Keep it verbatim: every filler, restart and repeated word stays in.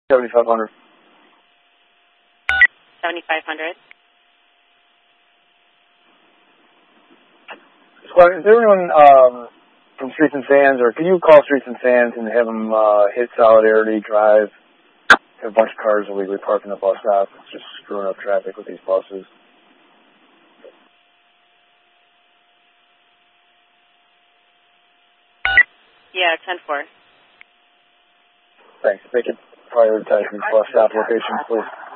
seventy-five hundred. seventy-five hundred. Squad, is there anyone um, from Streets and Sands, or can you call Streets and Sands and have them uh, hit Solidarity Drive? Have a bunch of cars illegally parked in the bus stop. It's just screwing up traffic with these buses. Yeah, ten four. Thanks. They could prioritize these bus stop locations, please.